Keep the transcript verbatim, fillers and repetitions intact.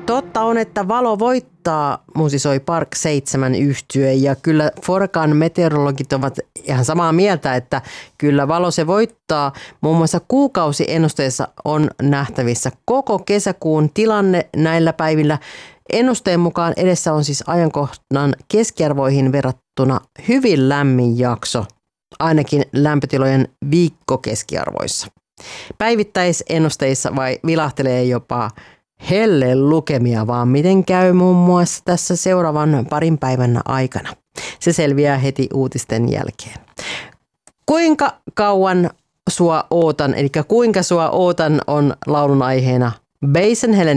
Totta on, että valo voittaa, musisoi Park seitsemän yhtye ja kyllä Forkan meteorologit ovat ihan samaa mieltä, että kyllä valo se voittaa. Muun muassa kuukausiennusteessa on nähtävissä koko kesäkuun tilanne näillä päivillä. Ennusteen mukaan edessä on siis ajankohdan keskiarvoihin verrattuna hyvin lämmin jakso, ainakin lämpötilojen viikkokeskiarvoissa. Päivittäisennusteissa vai vilahtelee jopa helle lukemia, vaan miten käy muun muassa tässä seuraavan parin päivän aikana. Se selviää heti uutisten jälkeen. Kuinka kauan sua ootan, eli kuinka sua ootan on laulun aiheena Basen Helen